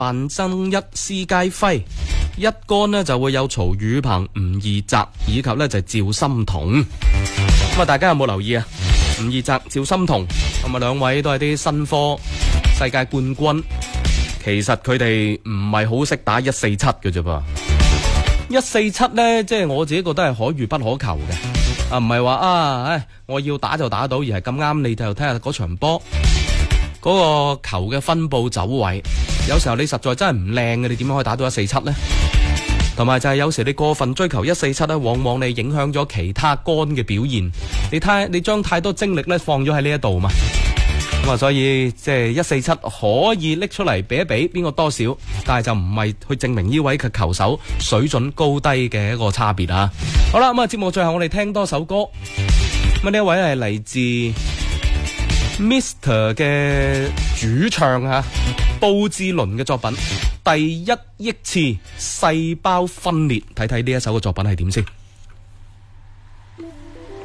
扮曾一、施佳輝。一杆呢就會有曹宇鵬、吳義澤以及呢就趙心童。咁啊，大家有冇留意啊？吳義澤、趙心童咁啊，兩位都係啲新科世界冠軍。其實佢哋唔係好識打147嘅啫噃。147呢，即係我自己覺得係可遇不可求嘅。啊，唔係話我要打就打到，而係咁啱你就睇下嗰場波嗰個球嘅分佈走位。有時候你實在真係唔靚嘅，你點樣可以打到147呢？同埋就係有時你過分追求147呢，往往你影響咗其他杆嘅表現。你將太多精力呢放咗喺呢一度嘛。咁啊，所以即係147可以拎出嚟比一比邊個多少，但係就唔係去證明呢位嘅球手水準高低嘅一個差別啊。好啦，咁啊節目最後我哋聽多首歌。咁呢一位係嚟自 Mr. 嘅主唱布志倫嘅作品《第一億次細胞分裂》，睇睇呢一首嘅作品係點先。